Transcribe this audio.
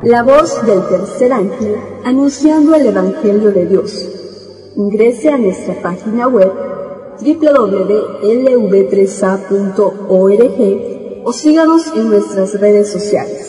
La voz del tercer ángel anunciando el Evangelio de Dios. Ingrese a nuestra página web www.lv3a.org o síganos en nuestras redes sociales.